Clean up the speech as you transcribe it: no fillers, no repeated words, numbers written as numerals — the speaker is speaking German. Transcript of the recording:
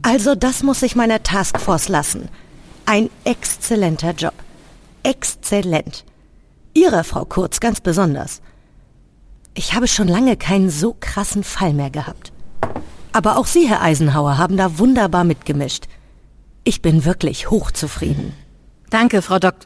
Also das muss ich meiner Taskforce lassen. Ein exzellenter Job. Exzellent. Ihrer Frau Kurz ganz besonders. Ich habe schon lange keinen so krassen Fall mehr gehabt. Aber auch Sie, Herr Eisenhauer, haben da wunderbar mitgemischt. Ich bin wirklich hochzufrieden. Danke, Frau Dr.